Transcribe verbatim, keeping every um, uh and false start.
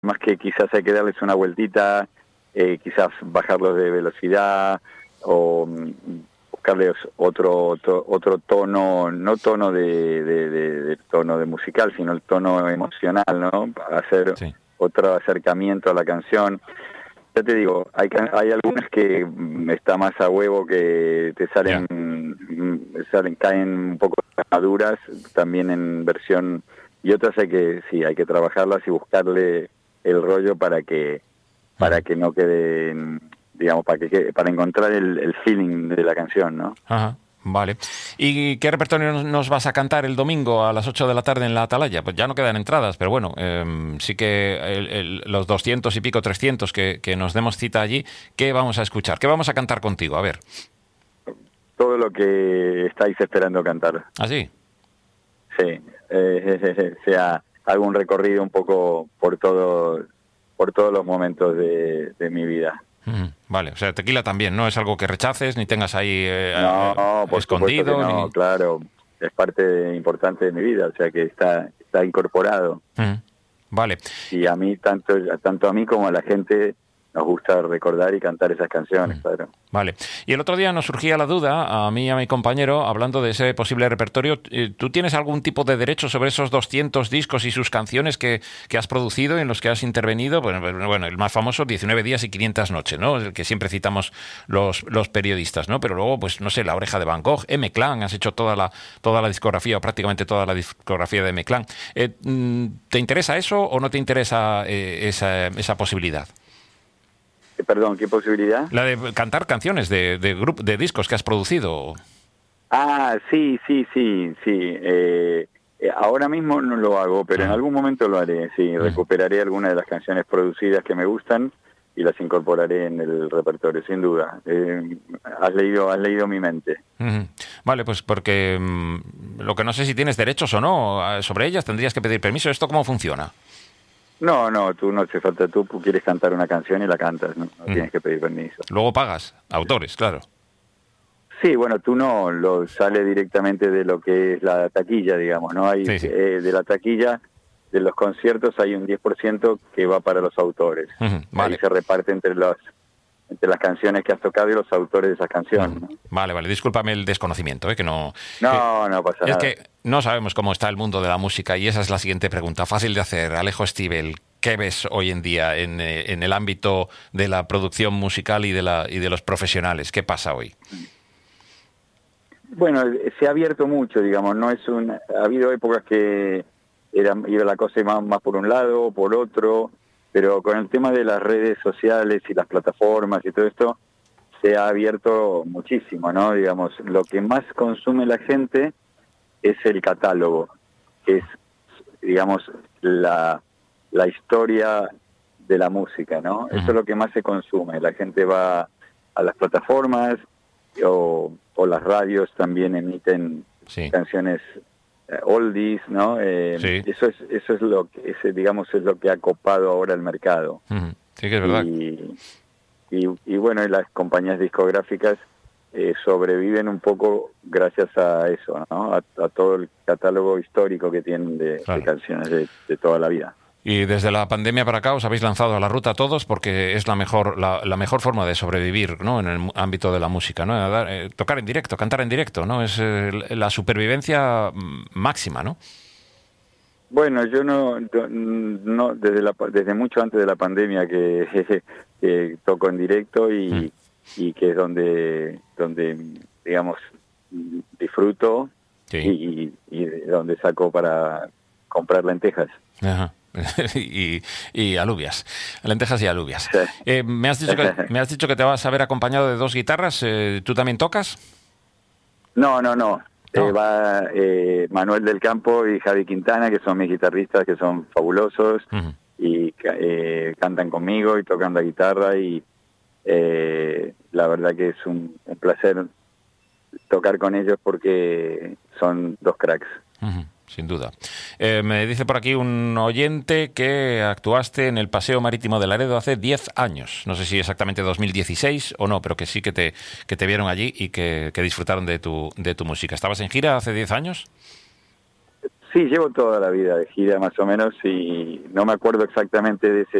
más que quizás hay que darles una vueltita, eh, quizás bajarlos de velocidad o mm, buscarles otro, otro otro tono, no tono de, de, de, de tono de musical, sino el tono emocional, ¿no? Hacer sí. otro acercamiento a la canción. Ya te digo, hay hay algunas que está más a huevo, que te salen, yeah. salen caen un poco maduras, también en versión, y otras hay que sí hay que trabajarlas y buscarle el rollo para que para uh-huh. que no quede, digamos, para que para encontrar el, el feeling de la canción, ¿no? Ajá. Vale. ¿Y qué repertorio nos vas a cantar el domingo a las ocho de la tarde en la Atalaya? Pues ya no quedan entradas, pero bueno, eh, sí que el, el, los doscientos y pico, trescientos que, que nos demos cita allí, ¿qué vamos a escuchar? ¿Qué vamos a cantar contigo? A ver. Todo lo que estáis esperando cantar. ¿Ah, sí? Sí. Eh, sea algún recorrido un poco por todo, por todos los momentos de, de mi vida. Vale, o sea, tequila también, no es algo que rechaces ni tengas ahí eh, no, por escondido. Que no, ni... claro, es parte importante de mi vida, o sea que está está incorporado. Uh-huh. Vale. Y a mí, tanto tanto a mí como a la gente, nos gusta recordar y cantar esas canciones, uh-huh. claro. Vale. Y el otro día nos surgía la duda, a mí y a mi compañero, hablando de ese posible repertorio, ¿tú tienes algún tipo de derecho sobre esos doscientos discos y sus canciones que, que has producido, en los que has intervenido? Bueno, bueno, el más famoso, diecinueve días y quinientas noches, ¿no? El que siempre citamos los, los periodistas, ¿no? Pero luego, pues, no sé, La Oreja de Van Gogh, M-Clan, has hecho toda la, toda la discografía, o prácticamente toda la discografía de M-Clan. Eh, ¿Te interesa eso o no te interesa eh, esa, esa posibilidad? Perdón, ¿qué posibilidad? La de cantar canciones de, de, grup, de discos que has producido. Ah, sí, sí, sí, sí. Eh, ahora mismo no lo hago, pero ah. en algún momento lo haré, sí. Uh-huh. Recuperaré algunas de las canciones producidas que me gustan y las incorporaré en el repertorio, sin duda. Eh, has leído has leído mi mente. Uh-huh. Vale, pues porque mmm, lo que no sé si tienes derechos o no sobre ellas, tendrías que pedir permiso. ¿Esto cómo funciona? No, no, tú no hace falta, tú quieres cantar una canción y la cantas, no, no mm. tienes que pedir permiso. Luego pagas, autores, claro. Sí, bueno, tú no, lo sale directamente de lo que es la taquilla, digamos, ¿no? Hay sí, sí. Eh, de la taquilla, de los conciertos hay un diez por ciento que va para los autores. Uh-huh. Vale. Ahí se reparte entre los entre las canciones que has tocado y los autores de esas canciones. Uh-huh. ¿no? Vale, vale, discúlpame el desconocimiento, ¿eh? que no... No, que, no pasa es nada. Es que no sabemos cómo está el mundo de la música y esa es la siguiente pregunta, fácil de hacer. Alejo Stivel, ¿qué ves hoy en día en, en el ámbito de la producción musical y de, la, y de los profesionales? ¿Qué pasa hoy? Bueno, se ha abierto mucho, digamos, no es un... Ha habido épocas que era, iba la cosa más, más por un lado o por otro, pero con el tema de las redes sociales y las plataformas y todo esto, se ha abierto muchísimo, ¿no? Digamos, lo que más consume la gente es el catálogo, que es, digamos, la, la historia de la música, ¿no? Uh-huh. Eso es lo que más se consume. La gente va a las plataformas o, o las radios también emiten sí. canciones eh, oldies, ¿no? Eh, sí. Eso es eso es lo que ese, digamos es lo que ha copado ahora el mercado. Uh-huh. Sí que es verdad. Y, y, y bueno, y las compañías discográficas eh, sobreviven un poco gracias a eso, ¿no? A, a todo el catálogo histórico que tienen de, claro. de canciones de, de toda la vida. Y desde la pandemia para acá os habéis lanzado a la ruta todos porque es la mejor la, la mejor forma de sobrevivir, ¿no? En el ámbito de la música, ¿no? Dar, eh, tocar en directo, cantar en directo, ¿no? Es eh, la supervivencia máxima, ¿no? Bueno, yo no, no desde la, desde mucho antes de la pandemia que, que toco en directo y, mm. y que es donde donde digamos disfruto sí. y, y donde saco para comprar lentejas. Ajá. y, y alubias, lentejas y alubias. Sí. Eh, me has dicho que me has dicho que te vas a ver acompañado de dos guitarras. Eh, ¿Tú también tocas? No, no, no. no. Eh, va eh, Manuel del Campo y Javi Quintana, que son mis guitarristas, que son fabulosos uh-huh. y eh, cantan conmigo y tocan la guitarra y eh, la verdad que es un, un placer tocar con ellos porque son dos cracks. Uh-huh. Sin duda. Eh, me dice por aquí un oyente que actuaste en el Paseo Marítimo de Laredo hace diez años. No sé si exactamente dos mil dieciséis o no, pero que sí que te que te vieron allí y que, que disfrutaron de tu de tu música. ¿Estabas en gira hace diez años? Sí, llevo toda la vida de gira más o menos y no me acuerdo exactamente de ese